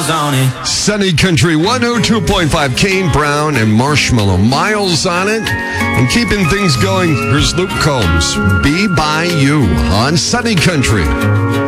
Miles on it. Sunny Country 102.5, Kane Brown and Marshmallow. Miles on it. And keeping things going, here's Luke Combs. Be By You on Sunny Country.